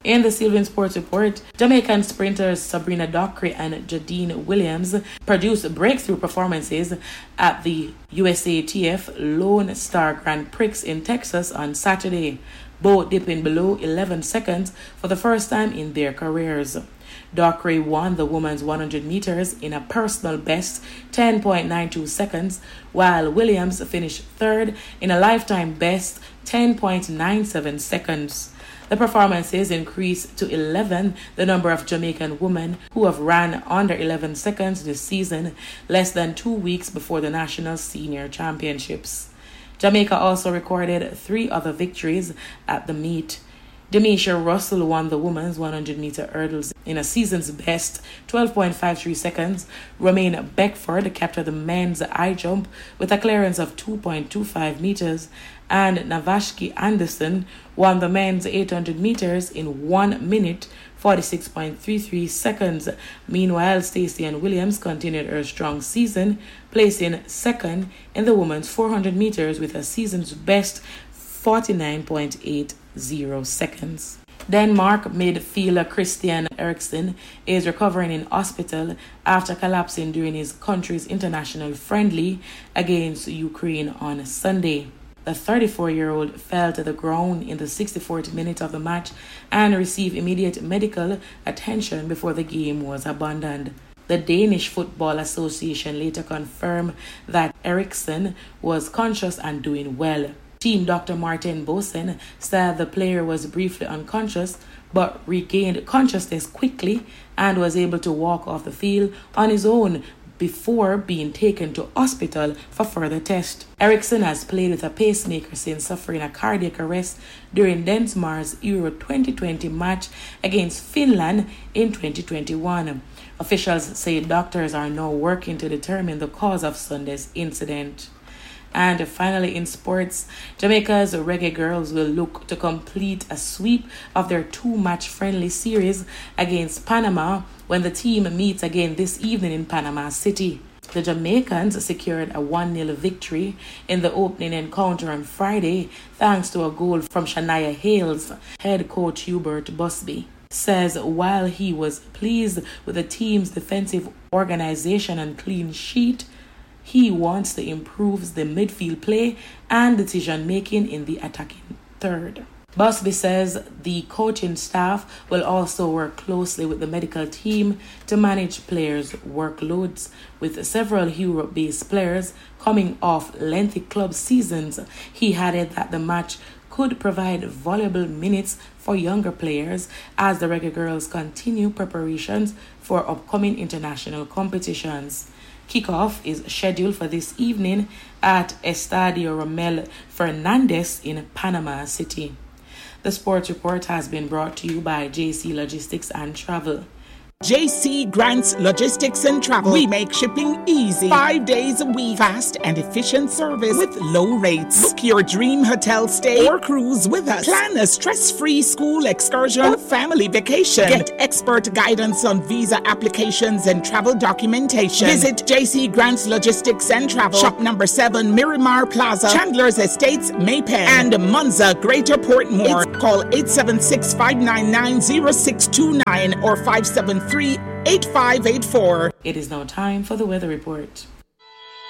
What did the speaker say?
In the Sylvan Sports Report, Jamaican sprinters Sabrina Dockery and Jadine Williams produced breakthrough performances at the USATF Lone Star Grand Prix in Texas on Saturday, both dipping below 11 seconds for the first time in their careers. Dockery won the women's 100 meters in a personal best 10.92 seconds, while Williams finished third in a lifetime best 10.97 seconds. The performances increased to 11 the number of Jamaican women who have ran under 11 seconds this season, less than 2 weeks before the National Senior Championships. Jamaica also recorded 3 other victories at the meet. Demisha Russell won the women's 100-meter hurdles in a season's best 12.53 seconds. Romaine Beckford captured the men's high jump with a clearance of 2.25 meters, and Navashki Anderson won the men's 800 meters in 1 minute 46.33 seconds. Meanwhile, Stacey Ann Williams continued her strong season, placing second in the women's 400 meters with a season's best 49.80 seconds. Denmark midfielder Christian Eriksen is recovering in hospital after collapsing during his country's international friendly against Ukraine on Sunday. The 34-year-old fell to the ground in the 64th minute of the match and received immediate medical attention before the game was abandoned. The Danish Football Association later confirmed that Eriksen was conscious and doing well. Team Dr. Martin Bosen said the player was briefly unconscious but regained consciousness quickly and was able to walk off the field on his own before being taken to hospital for further tests. Eriksen has played with a pacemaker since suffering a cardiac arrest during Denmark's Euro 2020 match against Finland in 2021. Officials say doctors are now working to determine the cause of Sunday's incident. And finally, in sports, Jamaica's Reggae Girls will look to complete a sweep of their 2-match friendly series against Panama when the team meets again this evening in Panama City. The Jamaicans secured a 1-0 victory in the opening encounter on Friday thanks to a goal from Shania Hales. Head coach Hubert Busby says while he was pleased with the team's defensive organization and clean sheet, he wants to improve the midfield play and decision-making in the attacking third. Busby says the coaching staff will also work closely with the medical team to manage players' workloads. With several Europe-based players coming off lengthy club seasons, he added that the match could provide valuable minutes for younger players as the Reggae Girls continue preparations for upcoming international competitions. Kickoff is scheduled for this evening at Estadio Romel Fernandez in Panama City. The sports report has been brought to you by JC Logistics and Travel. JC Grants Logistics and Travel. We make shipping easy. 5 days a week. Fast and efficient service with low rates. Book your dream hotel stay or cruise with us. Plan a stress-free school excursion or family vacation. Get expert guidance on visa applications and travel documentation. Visit JC Grants Logistics and Travel. Shop number 7, Miramar Plaza, Chandler's Estates, Maypen, and Monza, Greater Portmore. Call 876-599-0629 or 573-8584. It is now time for the weather report.